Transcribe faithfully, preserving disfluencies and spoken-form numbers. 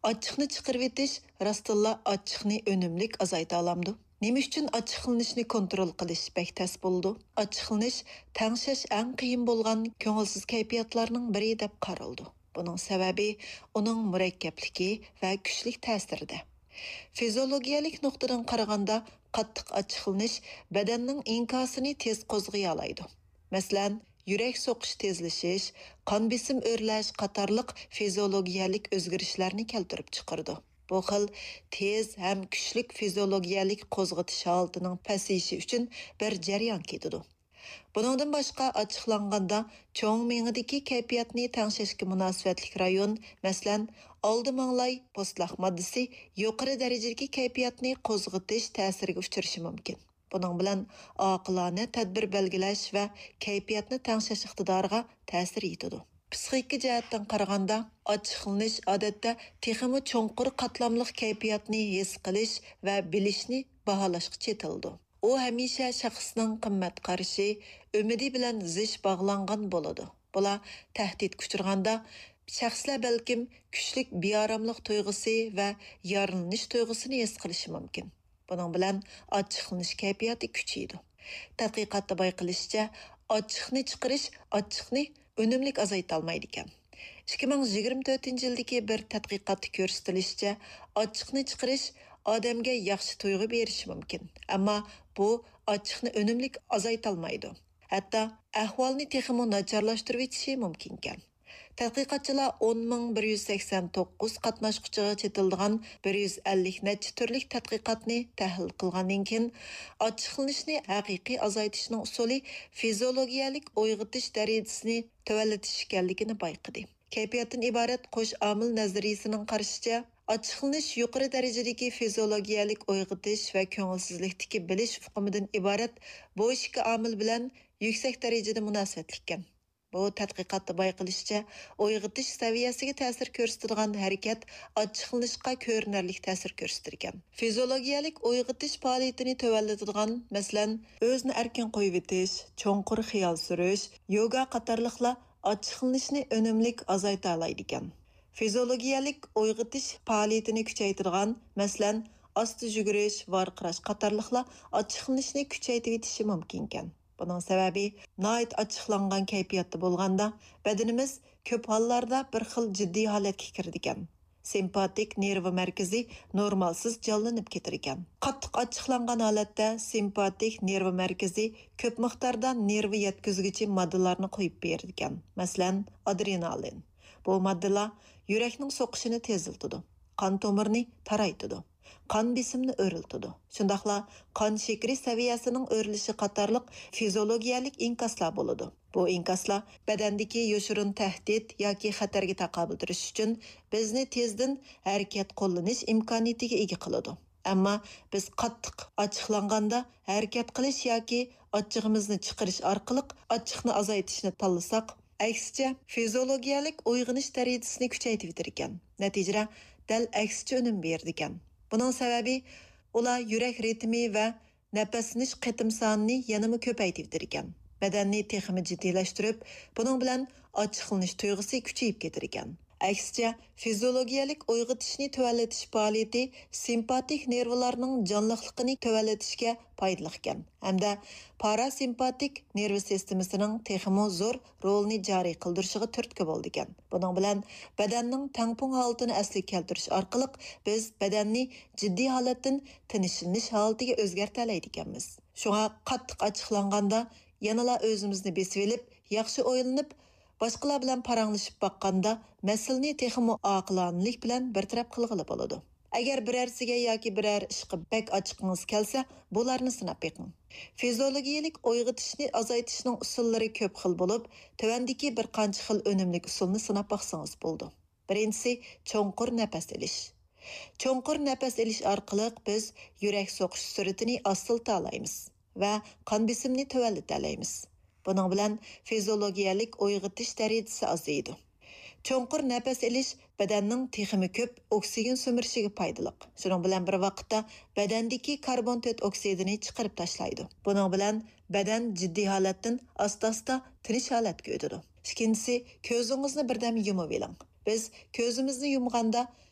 Ochiqni chiqarib etish rostilla ochiqni önümlik azayta alamdı. Nima uchun ochiqlanishni kontrol qilish bek tas bo'ldi? Ochiqlanish tangshash eng qiyin bo'lgan ko'ngilsiz kayfiyatlarning biri deb qaraldi. Buning sababi uning murakkabligi va kuchli ta'sirida. Fiziologiyalik nuqtadan qaraganda qattiq ochiqlanish badanning inkosini tez qo'zg'ay oladi. Masalan, yurak so'qish tezlashish, qon besim o'rlash qatorliq fiziologiyalik o'zgarishlarni keltirib chiqardi. Bu xil tez ham kuchlik fiziologiyalik qo'zg'atish holatining pasayishi uchun bir jarayon ketadi. Buningdan boshqa ochiqlanganda cho'ng miyadagi kayfiyatni tangshashga munosabatlik rayon, masalan, oldi manglay postloq moddasi yuqori darajadagi kayfiyatni qo'zg'atish ta'siriga uchrashi mumkin. Buning bilan oqilona tadbir belgilash va kayfiyatni tangshash iqtidoriga ta'sir etadi. Psixik jihatdan qaraganda, ochiqlanish odatda texmi cho'nqur qatlamli kayfiyatni his qilish va bilishni baholashga chetildi. U hamisha shaxsning qimmat qarashi, umidi bilan zish bog'langan bo'ladi. Bular tahdid kuchirganda shaxslar balkim kuchlik beoromlik tuyg'usi va yorilanish tuyg'usini his qilishi mumkin. Buning bilan ochiqlanish kayfiyati kuchaydi. Tadqiqotda bayqilishicha, ochiqni chiqarish ochiqni unumlik azayta olmaydi ekan. ikki ming yigirma to'rtinchi yildagi bir tadqiqotda ko'rsatilishicha, ochiqni chiqarish odamga yaxshi tuyg'u berishi mumkin. Ammo bu ochiqni unumlik azayta olmaydi. Hatto ahvolni texmo nacharlashtirib etishi mumkin ekan. Tadqiqotchilar o'n ming bir yuz sakson to'qqiz qatnashquchiga chetildigan bir yuz ellik necha turlik tadqiqotni tahlil qilgandan keyin ochiqlanishni haqiqiy azaytishning usuli fiziologiyalik uyg'otish darajasini tuvallatish ekanligini bayqadi. Kayfiyatdan iborat qo'sh omil nazariyasining qarashicha, ochiqlanish yuqori darajadagi fiziologiyalik uyg'otish va ko'ngilsizlikdagi bilish fuqimidan iborat bu ikki omil bilan yuksak darajada munosabatli ekan. Bu tadqiqotda bayqilishicha, uyg'otish saviyasiga ta'sir ko'rsatadigan harakat ochiqlanishga ko'rinarli ta'sir ko'rsatarkan. Fiziologiyalik uyg'otish faoliyatini tuvallatidigan, masalan, o'zni erkin qo'yib etish, cho'nqur xiyol surish, yoga qatorliqlar ochiqlanishni unumlik azayta oladi ekan. Fiziologiyalik uyg'otish faoliyatini kuchaytirgan, masalan, asta yugurish, varqirash qatorliqlar ochiqlanishni kuchaytirib etishi mumkin ekan. Bunun sababi, nait ochiqlangan kayfiyatda bo'lganda, badanimiz ko'p hollarda bir xil jiddiy holatga kirdi ekan. Simpatik nervi markazi normalsiz jonlanib ketar ekan. Qattiq ochiqlangan holatda simpatik nervi markazi ko'p miqdorda nervi yetkazuvchi moddalarni qo'yib berdi ekan. Masalan, adrenalin. Bu moddalar yurakning so'qishini teziltadi, qon tomirni taraytadi, qon besimini o'riltadi. Shundaqla qon shakari saviyasining o'rilishi qatorliq fiziologiyalik inkaslar bo'ladi. Bu inkaslar badandagi yoshirin tahdid yoki xatarga taqobil turish uchun bizni tezdan harakat qo'llanish imkoniyatiga ega qiladi. Ammo biz qattiq ochiqlanganda harakat qilish yoki ochiqimizni chiqarish orqali ochiqni azaytishni tanlasak, aksicha fiziologiyalik uyg'onish darajasini kuchaytirib ekan. Natijada dal aksicha unum berdi ekan. Buning sababi ular yurak ritmi va nafasinish qitim sonini yanama ko'paytirib ekan. Badanni texmi jiddiylashtirib, buning bilan ochiqlanish tuyg'usi kuchayib ketar ekan. Aksicha fiziologiyalik uyg'otishni tuvallatish faoliyati simpatik nervlarning jonliqligini tuvallatishga foydali ekan. Hamda parasimpatik nerv sistemasining texmo zo'r rolni joriy qildirishiga turtki bo'ldi ekan. Buning bilan badanning tangpung holatini asliga keltirish orqali biz badanni jiddiy holatdan tinishlanish holatiga o'zgartira oladi ekanmiz. Shunga qattiq ochiqlanganda yanala o'zimizni besib olib, yaxshi o'ylanib, boshqalar bilan paranglashib baqqanda masalani texmo oqilonlik bilan bir taraf qilg'ili bo'ladi. Agar birarsiga yoki biror ishqa bak ochiqingiz kelsa, bularni sinab beqing. Fiziologiyalik uyg'otishni azaytishning usullari ko'p xil bo'lib, tuvandagi bir qancha xil unumlik usulni sinab baqsangiz bo'ldi. Birinchisi cho'nqur nafas olish. Cho'nqur nafas olish orqali biz yurak so'qish sur'atini ostilta olamiz va qon besimini tuvallata olamiz. Buning bilan fiziologiyalik uyg'otish darajasi ozaydi. Cho'nqur nafas olish badanning texmi ko'p oksigen so'mirishiga foydali. Shuning bilan bir vaqtda badandagi karbon to'rt oksidini chiqarib tashlaydi. Buning bilan badan jiddiy holatdan asta-asta tinish holatga o'tadi. Ikkinchisi, ko'zingizni birdan yumib oling. Biz ko'zimizni yumganda